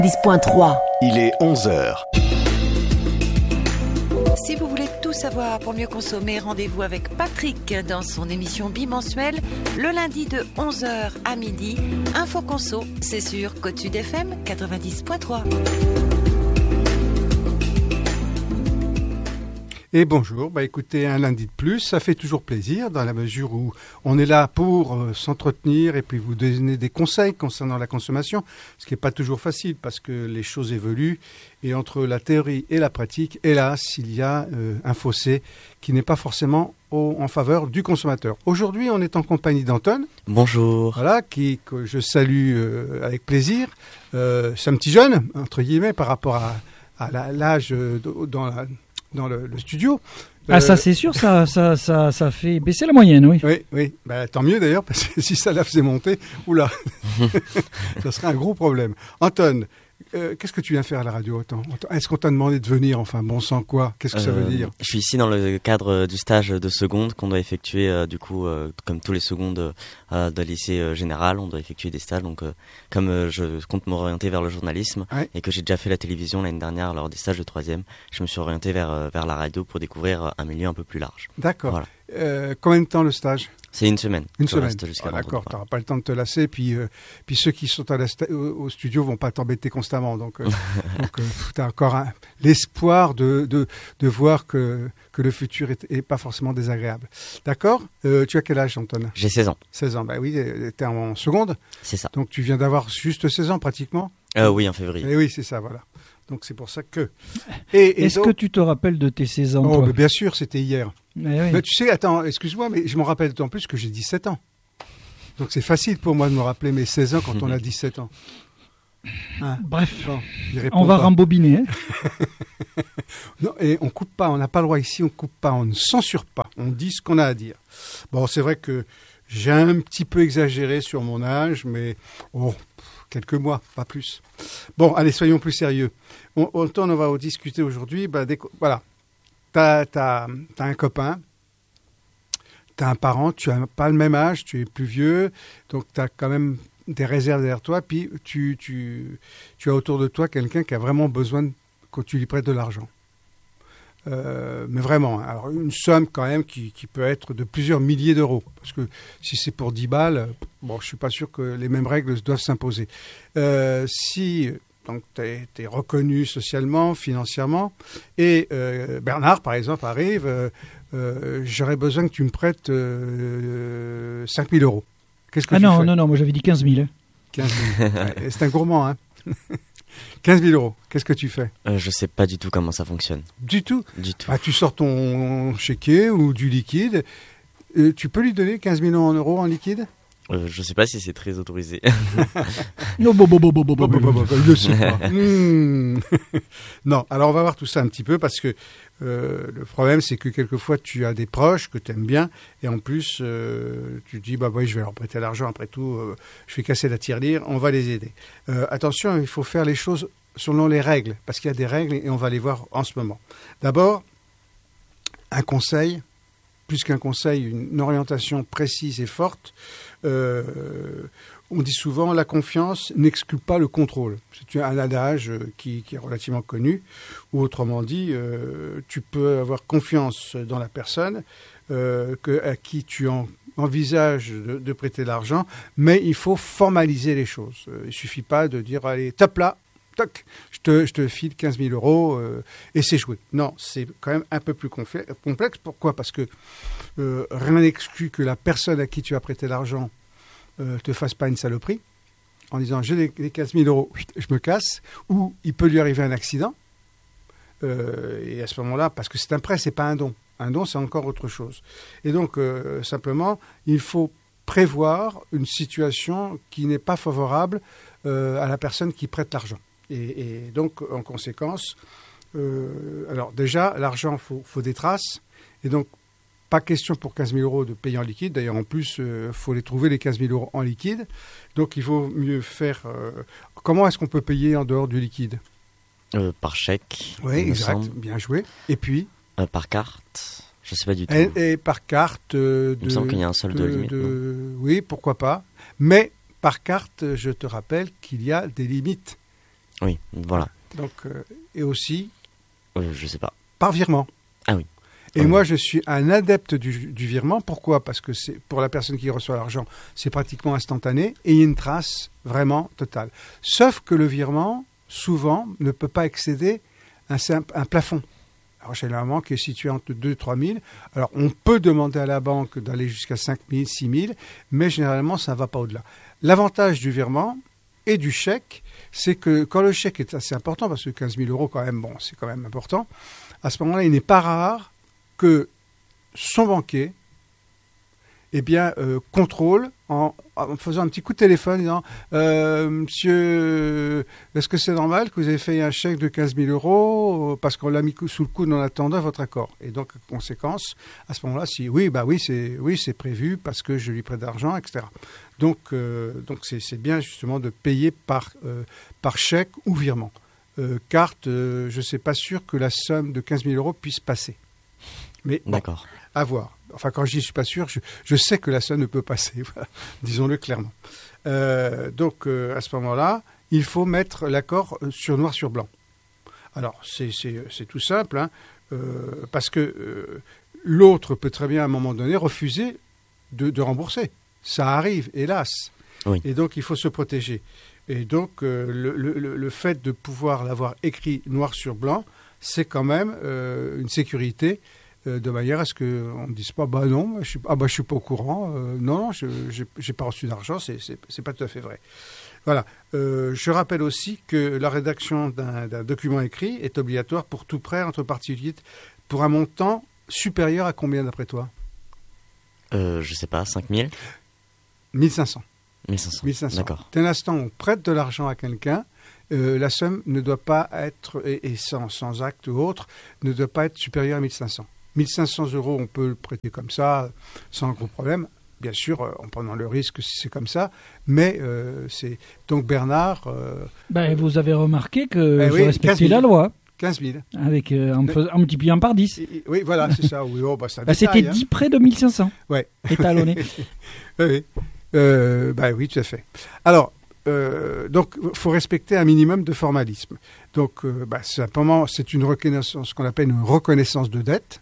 10.3. Il est 11h. Si vous voulez tout savoir pour mieux consommer, rendez-vous avec Patrick dans son émission bimensuelle le lundi de 11h à midi. Info Conso, c'est sur Côte Sud FM 90.3. Et bonjour, écoutez, un lundi de plus, ça fait toujours plaisir dans la mesure où on est là pour s'entretenir et puis vous donner des conseils concernant la consommation, ce qui n'est pas toujours facile parce que les choses évoluent et entre la théorie et la pratique, hélas, il y a un fossé qui n'est pas forcément en faveur du consommateur. Aujourd'hui, on est en compagnie d'Anton. Bonjour. Voilà, que je salue avec plaisir. C'est un petit jeune, entre guillemets, par rapport à l'âge dans le studio. Ah, ça c'est sûr, ça fait baisser la moyenne, oui. Oui. Tant mieux d'ailleurs, parce que si ça la faisait monter, oula, ça serait un gros problème. Anton, qu'est-ce que tu viens faire à la radio? Est-ce qu'on t'a demandé de venir? Enfin, bon sang quoi? Qu'est-ce que ça veut dire? Je suis ici dans le cadre du stage de seconde qu'on doit effectuer, comme tous les secondes de lycée général, on doit effectuer des stages. Donc, comme je compte m'orienter vers le journalisme et que j'ai déjà fait la télévision l'année dernière lors des stages de troisième, je me suis orienté vers la radio pour découvrir un milieu un peu plus large. D'accord. Voilà. Combien de temps le stage? C'est une semaine. Une semaine. D'accord, tu n'auras pas le temps de te lasser. Puis ceux qui sont au studio vont pas t'embêter constamment. Donc tu as encore l'espoir de voir que le futur est pas forcément désagréable. D'accord. Tu as quel âge, Anton? J'ai 16 ans. 16 ans, oui, tu es en seconde. C'est ça. Donc tu viens d'avoir juste 16 ans pratiquement. Oui, en février. Et oui, c'est ça, voilà. Donc c'est pour ça que... Est-ce que tu te rappelles de tes 16 ans, toi? Bien sûr, c'était hier. Oui. Mais tu sais, attends, excuse-moi, mais je m'en rappelle d'autant plus que j'ai 17 ans. Donc c'est facile pour moi de me rappeler mes 16 ans quand on a 17 ans. Hein? Bref, bon, on va rembobiner. Hein. Non, et on coupe pas, on n'a pas le droit ici, on coupe pas, on ne censure pas, on dit ce qu'on a à dire. Bon, c'est vrai que j'ai un petit peu exagéré sur mon âge, mais quelques mois, pas plus. Bon, allez, soyons plus sérieux. On va discuter aujourd'hui. Voilà, t'as un copain, t'as un parent, tu n'as pas le même âge, tu es plus vieux, donc tu as quand même des réserves derrière toi, puis tu as autour de toi quelqu'un qui a vraiment besoin que tu lui prêtes de l'argent. Mais vraiment, alors une somme quand même qui peut être de plusieurs milliers d'euros. Parce que si c'est pour 10 balles, je ne suis pas sûr que les mêmes règles doivent s'imposer. Si tu es reconnu socialement, financièrement, et Bernard, par exemple, arrive, j'aurais besoin que tu me prêtes 5 000 euros. Qu'est-ce que tu fais? Non, moi j'avais dit 15 000. 15 000. Ouais, c'est un gourmand, hein. 15 000 euros, qu'est-ce que tu fais? Je sais pas du tout comment ça fonctionne. Du tout? Du tout. Tu sors ton chéquier ou du liquide. Tu peux lui donner 15 000 euros en liquide? Je sais pas si c'est très autorisé. Non, il le sait pas. Non, alors on va voir tout ça un petit peu parce que le problème c'est que quelquefois tu as des proches que tu aimes bien et en plus tu te dis oui, je vais leur prêter l'argent après tout, je vais casser la tirelire, on va les aider. Attention, il faut faire les choses selon les règles parce qu'il y a des règles et on va les voir en ce moment. D'abord, un conseil. Plus qu'un conseil, une orientation précise et forte. On dit souvent la confiance n'exclut pas le contrôle. C'est un adage qui est relativement connu. Ou autrement dit, tu peux avoir confiance dans la personne à qui tu envisages de prêter l'argent, mais il faut formaliser les choses. Il ne suffit pas de dire allez, tape là. Toc, je te file 15 000 euros et c'est joué. Non, c'est quand même un peu plus complexe. Pourquoi? Parce que rien n'exclut que la personne à qui tu as prêté l'argent te fasse pas une saloperie en disant j'ai les 15 000 euros, je me casse, ou il peut lui arriver un accident. Et à ce moment-là, parce que c'est un prêt, c'est pas un don. Un don, c'est encore autre chose. Et donc, simplement, il faut prévoir une situation qui n'est pas favorable à la personne qui prête l'argent. Et donc, en conséquence, alors déjà, l'argent, faut des traces. Et donc, pas question pour 15 000 euros de payer en liquide. D'ailleurs, en plus, il faut les trouver, les 15 000 euros en liquide. Donc, il vaut mieux faire... comment est-ce qu'on peut payer en dehors du liquide? Par chèque. Oui, exact. Bien joué. Et puis par carte. Je ne sais pas du tout. Et par carte... il me semble qu'il y a un solde limite. Oui, pourquoi pas. Mais par carte, je te rappelle qu'il y a des limites. Oui, voilà. Donc, et aussi... je sais pas. Par virement. Ah oui. Et moi, je suis un adepte du virement. Pourquoi ? Parce que c'est pour la personne qui reçoit l'argent, c'est pratiquement instantané et il y a une trace vraiment totale. Sauf que le virement, souvent, ne peut pas excéder un plafond. Alors, généralement, qui est situé entre 2 000 et 3 000. Alors, on peut demander à la banque d'aller jusqu'à 5 000, 6 000, mais généralement, ça ne va pas au-delà. L'avantage du virement et du chèque, c'est que quand le chèque est assez important, parce que 15 000 euros, quand même, bon, c'est quand même important, à ce moment-là, il n'est pas rare que son banquier contrôle en faisant un petit coup de téléphone, disant Monsieur, est-ce que c'est normal que vous ayez fait un chèque de 15 000 euros parce qu'on l'a mis sous le coude en attendant votre accord ? Et donc, conséquence, à ce moment-là, si oui, c'est prévu parce que je lui prête d'argent, etc. Donc c'est bien justement de payer par chèque ou virement. Carte, je ne suis pas sûr que la somme de 15 000 euros puisse passer. Mais d'accord. À voir. Enfin, quand je dis je suis pas sûr, je sais que la somme ne peut passer. Voilà. Disons-le clairement. Donc, à ce moment-là, il faut mettre l'accord sur noir sur blanc. Alors, c'est tout simple, hein, parce que l'autre peut très bien, à un moment donné, refuser de rembourser. Ça arrive, hélas. Oui. Et donc, il faut se protéger. Et donc, le fait de pouvoir l'avoir écrit noir sur blanc, c'est quand même une sécurité de manière à ce qu'on ne dise pas non, je suis pas au courant, non, je n'ai pas reçu d'argent, c'est pas tout à fait vrai. Voilà. Je rappelle aussi que la rédaction d'un document écrit est obligatoire pour tout prêt entre particuliers pour un montant supérieur à combien d'après toi ? Je sais pas, 5 000 ? 1500. 1500. D'accord. Dès l'instant où on prête de l'argent à quelqu'un, la somme ne doit pas être, et sans acte ou autre, ne doit pas être supérieure à 1500. 1500 euros, on peut le prêter comme ça, sans gros problème. Bien sûr, en prenant le risque si c'est comme ça. Mais c'est... Donc Bernard... vous avez remarqué que je respectais 15 000. la loi. 15 000. Avec, en multipliant par 10. Oui, voilà, c'est ça. Oui, ça c'était 10 près de 1500. Ouais. Étalonné. Oui. Oui, tout à fait. Alors... donc, il faut respecter un minimum de formalisme. Donc, simplement, c'est une reconnaissance, ce qu'on appelle une reconnaissance de dette.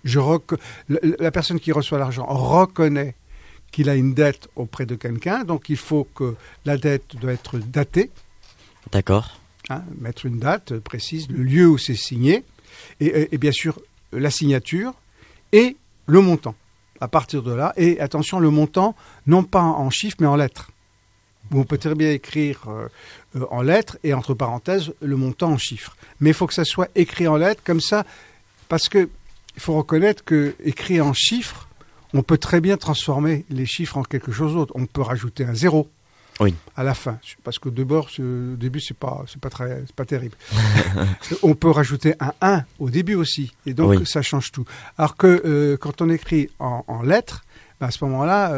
La personne qui reçoit l'argent reconnaît qu'il a une dette auprès de quelqu'un, donc il faut que la dette doit être datée. D'accord. Mettre une date précise, le lieu où c'est signé, et bien sûr la signature et le montant. À partir de là, et attention, le montant, non pas en chiffres, mais en lettres. On peut très bien écrire en lettres et entre parenthèses le montant en chiffres. Mais il faut que ça soit écrit en lettres comme ça, parce que il faut reconnaître que écrit en chiffres, on peut très bien transformer les chiffres en quelque chose d'autre. On peut rajouter un 0 à la fin, parce qu'au début c'est pas terrible. On peut rajouter un 1 au début aussi, et donc ça change tout. Alors que quand on écrit en lettres, à ce moment-là,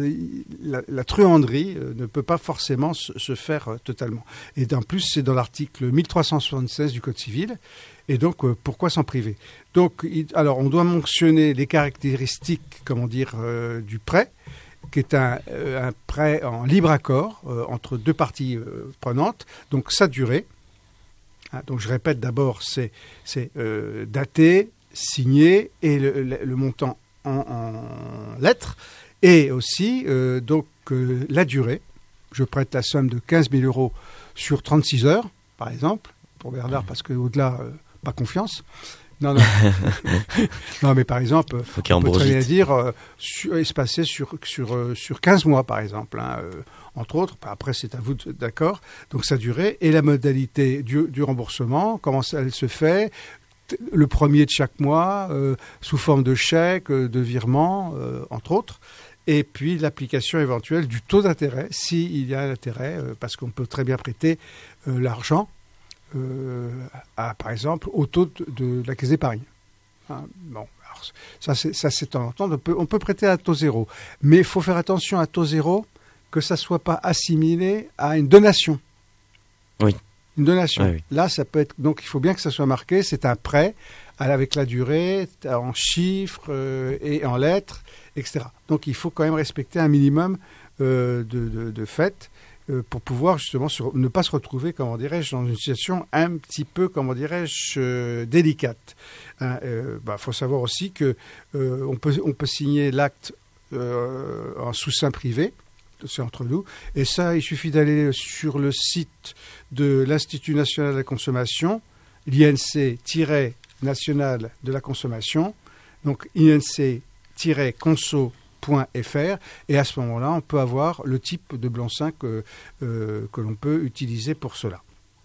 la truanderie ne peut pas forcément se faire totalement. Et en plus, c'est dans l'article 1376 du Code civil. Et donc, pourquoi s'en priver ? Donc, alors, on doit mentionner les caractéristiques, du prêt, qui est un prêt en libre accord entre deux parties prenantes. Donc, sa durée. Donc, je répète d'abord, c'est daté, signé et le montant en lettres, et aussi la durée. Je prête la somme de 15 000 euros sur 36 heures, par exemple, pour Bernard, parce qu'au-delà, pas confiance. Non. Non, mais par exemple, on peut très bien dire espacé sur 15 mois, par exemple, entre autres. Après, c'est à vous d'accord. Donc, sa durée et la modalité du remboursement, comment elle se fait, le premier de chaque mois, sous forme de chèque, de virement, entre autres. Et puis l'application éventuelle du taux d'intérêt, s'il y a un intérêt, parce qu'on peut très bien prêter l'argent, par exemple, au taux de la caisse d'épargne. Ça c'est de temps en temps, on peut prêter à taux zéro. Mais il faut faire attention à taux zéro, que ça ne soit pas assimilé à une donation. Oui. Une donation. Oui. Là, ça peut être. Donc, il faut bien que ça soit marqué. C'est un prêt avec la durée, en chiffres et en lettres, etc. Donc, il faut quand même respecter un minimum de fait pour pouvoir justement ne pas se retrouver, comment dirais-je, dans une situation un petit peu, comment dirais-je, délicate. Faut savoir aussi que on peut signer l'acte en sous-seing privé, c'est entre nous, et ça, il suffit d'aller sur le site de l'Institut national de la consommation, l'INC-national de la consommation, donc inc-conso.fr, et à ce moment-là, on peut avoir le type de blanc-seing que l'on peut utiliser pour cela.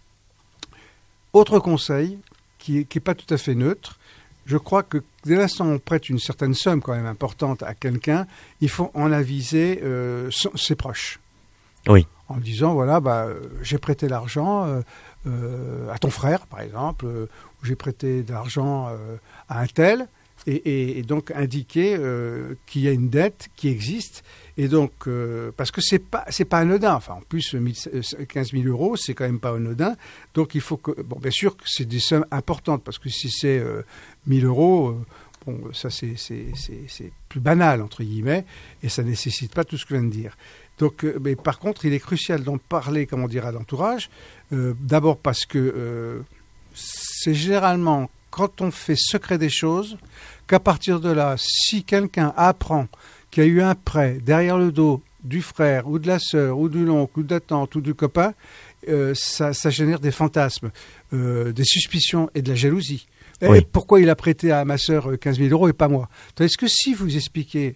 Autre conseil, qui n'est pas tout à fait neutre, je crois que dès l'instant où on prête une certaine somme quand même importante à quelqu'un, il faut en aviser ses proches. Oui. En disant, voilà, j'ai prêté l'argent à ton frère, par exemple, ou j'ai prêté de l'argent à un tel, et donc indiquer qu'il y a une dette qui existe, et donc parce que c'est pas anodin. Enfin, en plus 15 000 euros, c'est quand même pas anodin. Donc il faut que, bien sûr que c'est des sommes importantes, parce que si c'est 1 000 euros, ça c'est plus banal entre guillemets, et ça nécessite pas tout ce que je viens de dire. Donc, mais par contre, il est crucial d'en parler, comment dire, à l'entourage. D'abord parce que c'est généralement quand on fait secret des choses qu'à partir de là, si quelqu'un apprend qu'il y a eu un prêt derrière le dos du frère ou de la sœur ou de l'oncle ou de la tante ou du copain, ça génère des fantasmes, des suspicions et de la jalousie. Oui. Pourquoi il a prêté à ma sœur 15 000 euros et pas moi? Tandis que si vous expliquez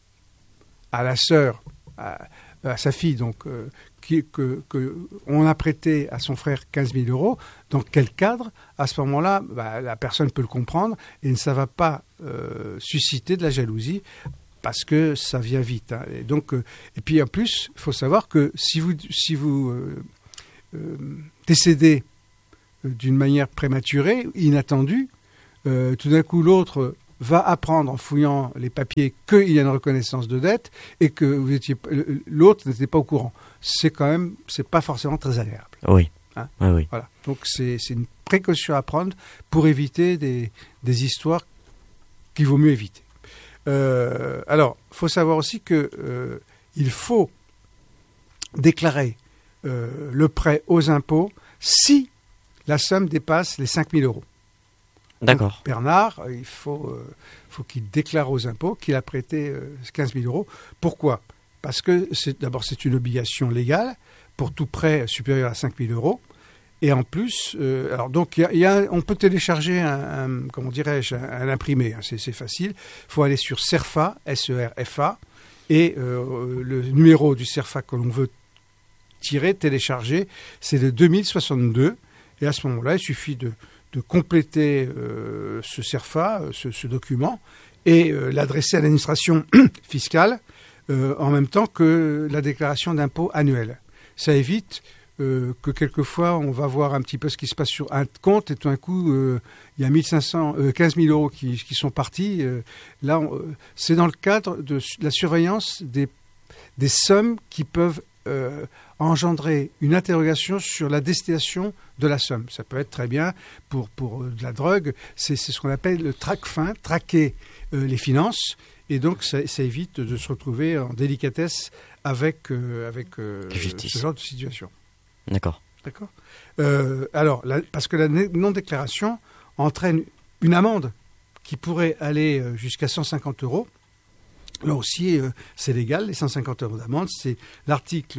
à la sœur, à sa fille, donc, qu'on a prêté à son frère 15 000 euros, dans quel cadre, à ce moment-là, la personne peut le comprendre et ça ne va pas susciter de la jalousie, parce que ça vient vite. Hein. Et puis en plus, il faut savoir que si vous décédez d'une manière prématurée, inattendue, tout d'un coup l'autre va apprendre en fouillant les papiers qu'il y a une reconnaissance de dette et que l'autre n'était pas au courant. C'est pas forcément très agréable. Oui. Hein, oui. Voilà. Donc c'est une précaution à prendre pour éviter des histoires qu'il vaut mieux éviter. Alors, il faut savoir aussi que il faut déclarer le prêt aux impôts si la somme dépasse les 5 000 euros. D'accord. Donc, Bernard, il faut qu'il déclare aux impôts qu'il a prêté 15 000 euros. Pourquoi ? Parce que d'abord, c'est une obligation légale pour tout prêt supérieur à 5 000 euros. Et en plus, on peut télécharger un imprimé, hein, c'est facile. Il faut aller sur CERFA, SERFA, et le numéro du CERFA que l'on veut télécharger, c'est le 2062. Et à ce moment-là, il suffit de compléter ce CERFA, ce document, et l'adresser à l'administration fiscale en même temps que la déclaration d'impôt annuelle. Ça évite que quelquefois on va voir un petit peu ce qui se passe sur un compte et tout d'un coup il y a 15 000 euros qui sont partis. Là, c'est dans le cadre de la surveillance des sommes qui peuvent engendrer une interrogation sur la destination de la somme. Ça peut être très bien pour de la drogue. C'est ce qu'on appelle le traque-fin, traquer les finances. Et donc, ça évite de se retrouver en délicatesse avec ce genre de situation. D'accord. Parce que la non-déclaration entraîne une amende qui pourrait aller jusqu'à 150 euros. Là aussi, c'est légal, les 150 euros d'amende. C'est l'article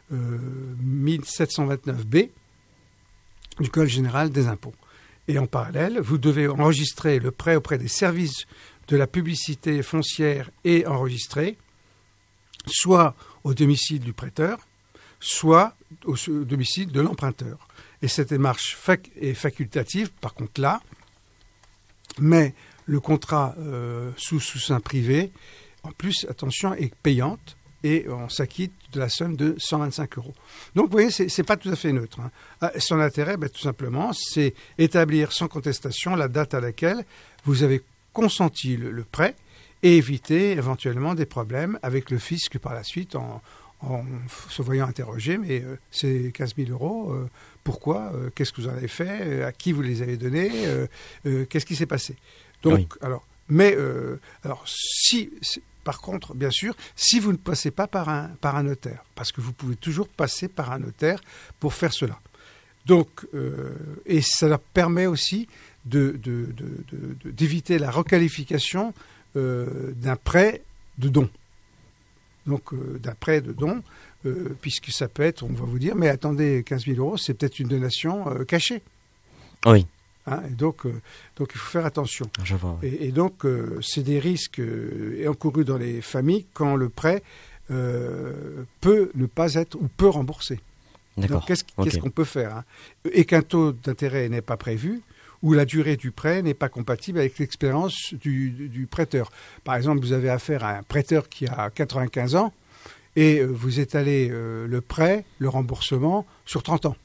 1729B du Code général des impôts. Et en parallèle, vous devez enregistrer le prêt auprès des services de la publicité foncière et enregistrer, soit au domicile du prêteur, soit au domicile de l'emprunteur. Et cette démarche est facultative, par contre là, mais le contrat sous seing privé, en plus, attention, est payante et on s'acquitte de la somme de 125 euros. Donc, vous voyez, c'est pas tout à fait neutre. Hein. Son intérêt, tout simplement, c'est établir sans contestation la date à laquelle vous avez consenti le prêt et éviter éventuellement des problèmes avec le fisc par la suite en se voyant interrogé, mais c'est 15 000 euros, pourquoi, qu'est-ce que vous en avez fait, à qui vous les avez donnés, qu'est-ce qui s'est passé. Donc, oui. par contre, bien sûr, si vous ne passez pas par un notaire, parce que vous pouvez toujours passer par un notaire pour faire cela. Donc, et ça leur permet aussi d'éviter la requalification d'un prêt de don. Donc, d'un prêt de don, puisque ça peut être, on va vous dire, mais attendez, 15 000 euros, c'est peut-être une donation cachée. Oui. Hein, et donc, il faut faire attention. Je vois. Oui. Et donc, c'est des risques encourus dans les familles quand le prêt peut ne pas être ou peut rembourser. D'accord. Donc, qu'est-ce qu'on peut faire, hein, et qu'un taux d'intérêt n'est pas prévu, ou la durée du prêt n'est pas compatible avec l'expérience du prêteur. Par exemple, vous avez affaire à un prêteur qui a 95 ans et vous étalez le prêt, le remboursement sur 30 ans.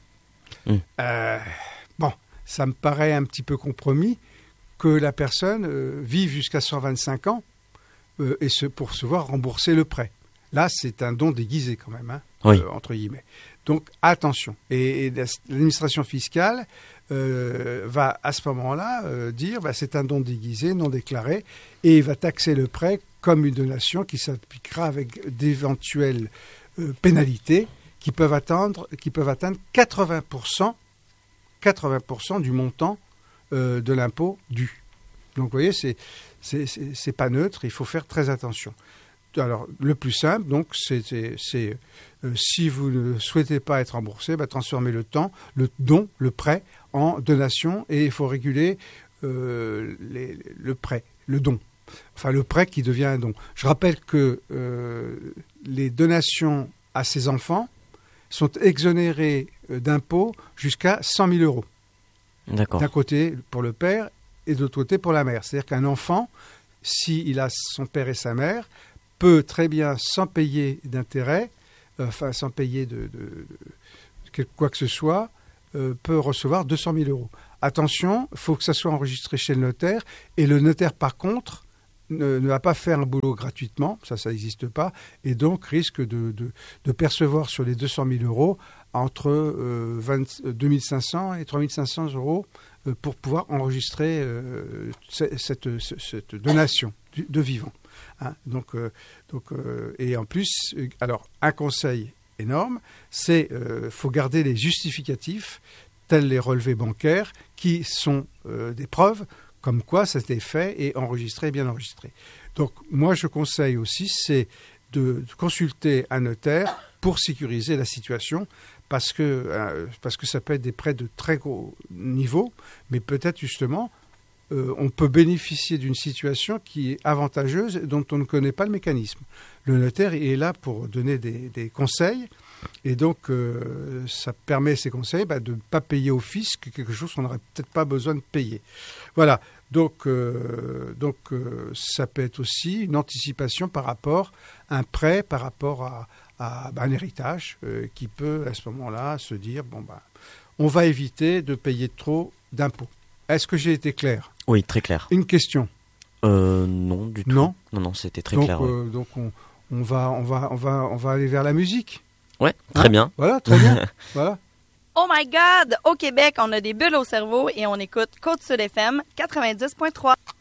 Bon, ça me paraît un petit peu compromis que la personne vive jusqu'à 125 ans pour se voir rembourser le prêt. Là, c'est un don déguisé quand même, hein, oui. Entre guillemets. Donc, attention. Et l'administration fiscale va à ce moment-là dire c'est un don déguisé, non déclaré, et il va taxer le prêt comme une donation qui s'appliquera avec d'éventuelles pénalités qui peuvent atteindre 80% du montant de l'impôt dû. Donc, vous voyez, c'est pas neutre, il faut faire très attention. Alors, le plus simple, donc, c'est si vous ne souhaitez pas être remboursé, transformez le don, le prêt, en donation, et il faut réguler le prêt, le don. Enfin, le prêt qui devient un don. Je rappelle que les donations à ses enfants sont exonérées d'impôts jusqu'à 100 000 euros. D'accord. D'un côté pour le père et de l'autre côté pour la mère. C'est-à-dire qu'un enfant, s'il a son père et sa mère, peut très bien, sans payer d'intérêt, sans payer de quoi que ce soit, peut recevoir 200 000 euros. Attention, il faut que ça soit enregistré chez le notaire, et le notaire, par contre, ne va pas faire un boulot gratuitement, ça n'existe pas, et donc risque de percevoir sur les 200 000 euros entre 2 500 et 3 500 euros pour pouvoir enregistrer cette donation de vivant. Hein, et en plus, alors un conseil énorme, c'est faut garder les justificatifs tels les relevés bancaires qui sont des preuves comme quoi ça a été fait et enregistré, bien enregistré. Donc moi je conseille aussi, c'est de consulter un notaire pour sécuriser la situation, parce que ça peut être des prêts de très gros niveau, mais peut-être justement on peut bénéficier d'une situation qui est avantageuse dont on ne connaît pas le mécanisme. Le notaire est là pour donner des conseils, et donc ça permet ces conseils de ne pas payer au fisc quelque chose qu'on n'aurait peut-être pas besoin de payer. Voilà, donc ça peut être aussi une anticipation par rapport à un prêt, par rapport à un héritage qui peut à ce moment-là se dire on va éviter de payer trop d'impôts. Est-ce que j'ai été clair ? Oui, très clair. Une question ? Non, du tout. Non, c'était très clair. Ouais. Donc on va aller vers la musique. Ouais, très bien. Voilà, très bien. Voilà. Oh my God! Au Québec, on a des bulles au cerveau et on écoute Côte-Sud FM 90.3.